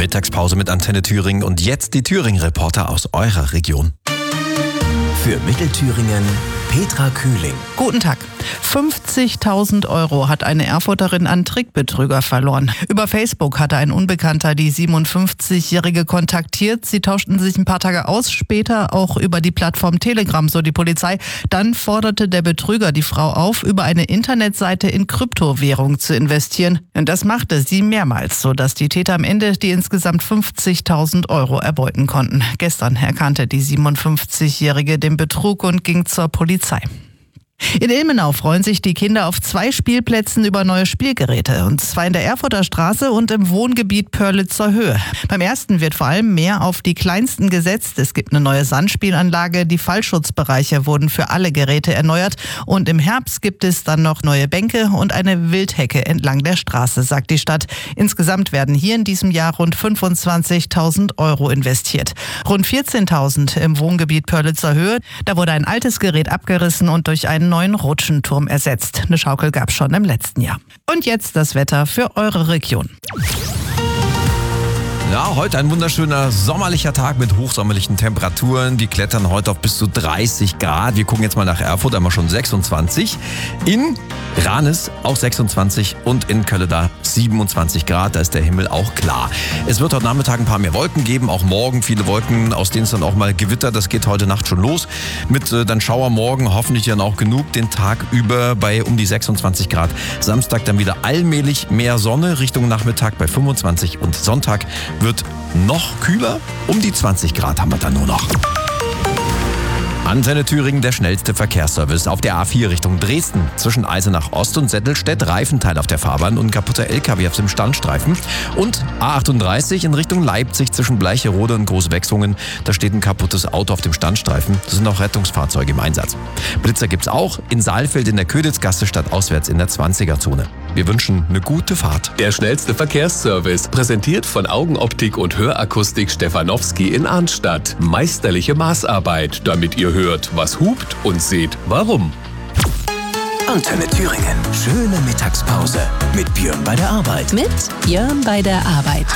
Mittagspause mit Antenne Thüringen und jetzt die Thüringen-Reporter aus eurer Region. Für Mittelthüringen Petra Kühling. Guten Tag. 50.000 € hat eine Erfurterin an Trickbetrüger verloren. Über Facebook hatte ein Unbekannter die 57-Jährige kontaktiert. Sie tauschten sich ein paar Tage aus, später auch über die Plattform Telegram, so die Polizei. Dann forderte der Betrüger die Frau auf, über eine Internetseite in Kryptowährung zu investieren. Und das machte sie mehrmals, sodass die Täter am Ende die insgesamt 50.000 € erbeuten konnten. Gestern erkannte die 57-Jährige den Betrug und ging zur Polizei. In Ilmenau freuen sich die Kinder auf 2 Spielplätzen über neue Spielgeräte, und zwar in der Erfurter Straße und im Wohngebiet Pörlitzer Höhe. Beim ersten wird vor allem mehr auf die Kleinsten gesetzt. Es gibt eine neue Sandspielanlage, die Fallschutzbereiche wurden für alle Geräte erneuert und im Herbst gibt es dann noch neue Bänke und eine Wildhecke entlang der Straße, sagt die Stadt. Insgesamt werden hier in diesem Jahr rund 25.000 € investiert. Rund 14.000 im Wohngebiet Pörlitzer Höhe. Da wurde ein altes Gerät abgerissen und durch einen neuen Rutschenturm ersetzt. Eine Schaukel gab es schon im letzten Jahr. Und jetzt das Wetter für eure Region. Ja, heute ein wunderschöner sommerlicher Tag mit hochsommerlichen Temperaturen. Die klettern heute auf bis zu 30 Grad. Wir gucken jetzt mal nach Erfurt, einmal schon 26. In Ranis auch 26 und in Kölleda 27 Grad. Da ist der Himmel auch klar. Es wird heute Nachmittag ein paar mehr Wolken geben. Auch morgen viele Wolken, aus denen es dann auch mal Gewitter. Das geht heute Nacht schon los. Mit dann Schauermorgen hoffentlich dann auch genug den Tag über bei um die 26 Grad. Samstag dann wieder allmählich mehr Sonne Richtung Nachmittag bei 25 und Sonntag wird noch kühler. Um die 20 Grad haben wir dann nur noch. Antenne Thüringen, der schnellste Verkehrsservice auf der A4 Richtung Dresden. Zwischen Eisenach Ost und Settelstedt Reifenteil auf der Fahrbahn und kaputter LKW auf dem Standstreifen. Und A38 in Richtung Leipzig zwischen Bleicherode und Großwechsungen. Da steht ein kaputtes Auto auf dem Standstreifen. Da sind auch Rettungsfahrzeuge im Einsatz. Blitzer gibt's auch in Saalfeld in der Königsgasse stadtauswärts in der 20er-Zone. Wir wünschen eine gute Fahrt. Der schnellste Verkehrsservice, präsentiert von Augenoptik und Hörakustik Stefanowski in Arnstadt. Meisterliche Maßarbeit, damit ihr hört, was hupt und seht, warum. Antenne Thüringen. Schöne Mittagspause mit Björn bei der Arbeit. Mit Björn bei der Arbeit.